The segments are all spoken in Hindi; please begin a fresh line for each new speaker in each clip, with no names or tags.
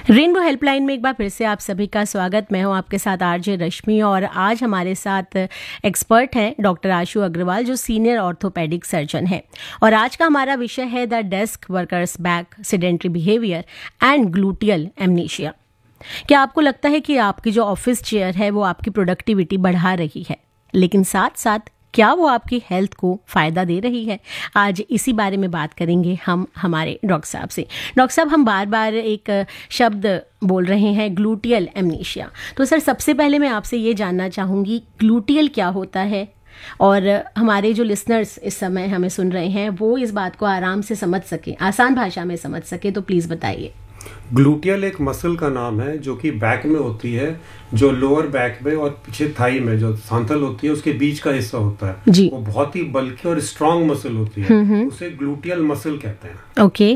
रेनबो हेल्पलाइन में एक बार फिर से आप सभी का स्वागत। मैं हूं आपके साथ आरजे रश्मि और आज हमारे साथ एक्सपर्ट हैं डॉक्टर आशु अग्रवाल जो सीनियर ऑर्थोपेडिक सर्जन हैं। और आज का हमारा विषय है the desk workers back sedentary behaviour and gluteal amnesia. क्या आपको लगता है कि आपकी जो ऑफिस चेयर है वो आपकी प्रोडक्टिविटी बढ़ा रही है, लेकिन साथ साथ क्या वो आपकी हेल्थ को फ़ायदा दे रही है? आज इसी बारे में बात करेंगे हम हमारे डॉक्टर साहब से। डॉक्टर साहब, हम बार बार एक शब्द बोल रहे हैं, ग्लूटियल एमनीशिया। तो सर, सबसे पहले मैं आपसे ये जानना चाहूँगी, ग्लूटियल क्या होता है? और हमारे जो लिसनर्स इस समय हमें सुन रहे हैं वो इस बात को आराम से समझ सकें, आसान भाषा में समझ सकें, तो प्लीज़ बताइए।
ग्लूटियल एक मसल का नाम है जो कि बैक में होती है, जो लोअर बैक में और पीछे थाई में जो सांथल होती है उसके बीच का हिस्सा होता है जी। वो बहुत ही बल्कि और स्ट्रांग मसल होती है, उसे ग्लूटियल मसल कहते हैं।
ओके।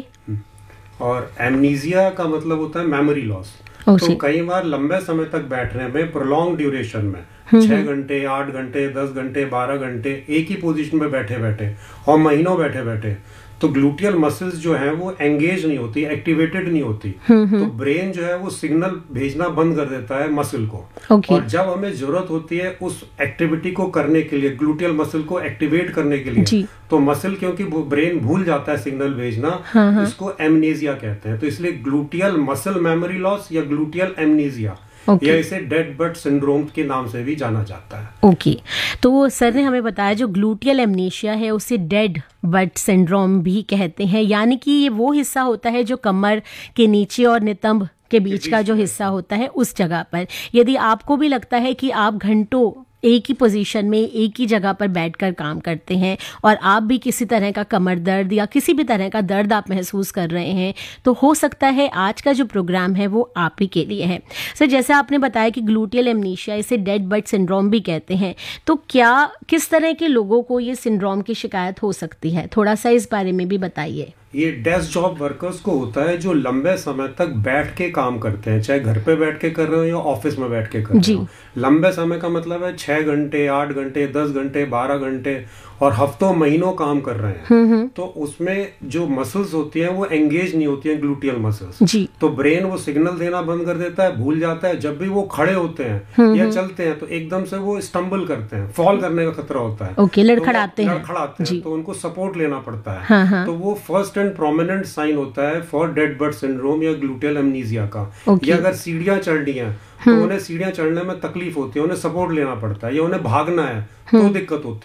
और एमनीजिया का मतलब होता है मेमोरी लॉस। तो कई बार लंबे समय तक बैठने में, प्रोलॉन्ग ड्यूरेशन में 6 घंटे, 8 घंटे, 10 घंटे, 12 घंटे एक ही पोजीशन में बैठे बैठे और महीनों बैठे बैठे, तो ग्लूटियल मसल्स जो है वो एंगेज नहीं होती, एक्टिवेटेड नहीं होती। तो ब्रेन जो है वो सिग्नल भेजना बंद कर देता है मसल को। और जब हमें जरूरत होती है उस एक्टिविटी को करने के लिए, ग्लूटियल मसल को एक्टिवेट करने के लिए, तो मसल क्योंकि ब्रेन भूल जाता है सिग्नल भेजना, इसको एमनेजिया कहते हैं। तो इसलिए ग्लूटियल मसल मेमोरी लॉस या ग्लूटियल एमनेजिया या इसे डेड बट सिंड्रोम के नाम से भी जाना जाता है।
ओके। तो सर ने हमें बताया जो ग्लूटियल एमनीशिया है उसे डेड बट सिंड्रोम भी कहते हैं, यानी कि ये वो हिस्सा होता है जो कमर के नीचे और नितंब के बीच का जो हिस्सा होता है उस जगह पर। यदि आपको भी लगता है कि आप घंटों एक ही पोजीशन में एक ही जगह पर बैठकर काम करते हैं और आप भी किसी तरह का कमर दर्द या किसी भी तरह का दर्द आप महसूस कर रहे हैं, तो हो सकता है आज का जो प्रोग्राम है वो आप ही के लिए है। सर, जैसे आपने बताया कि ग्लूटियल एमनीशिया, इसे डेड बट सिंड्रोम भी कहते हैं, तो क्या किस तरह के लोगों को ये सिंड्रोम की शिकायत हो सकती है? थोड़ा सा इस बारे में भी बताइए।
ये डेस्क जॉब वर्कर्स को होता है जो लंबे समय तक बैठ के काम करते हैं, चाहे घर पे बैठ के कर रहे हो या ऑफिस में बैठ के कर रहे हो। लंबे समय का मतलब है 6 घंटे, 8 घंटे, 10 घंटे, 12 घंटे और हफ्तों महीनों काम कर रहे हैं। तो उसमें जो मसल्स होती हैं वो एंगेज नहीं होती हैं, ग्लूटियल मसल्स। तो ब्रेन वो सिग्नल देना बंद कर देता है, भूल जाता है। जब भी वो खड़े होते हैं या चलते हैं तो एकदम से वो स्टम्बल करते हैं, फॉल करने का खतरा होता है।
ओके, लड़खड़ाते हैं
तो उनको सपोर्ट लेना पड़ता है। तो वो फर्स्ट एंड प्रोमिनेंट साइन होता है फॉर डेड बट सिंड्रोम या ग्लूटियल एमनीजिया का। या अगर सीढ़ियां चढ़ रही हैं तो उन्हें सीढ़ियां चढ़ने में तकलीफ होती है, उन्हें सपोर्ट लेना पड़ता है, या उन्हें भागना है तो दिक्कत होती है।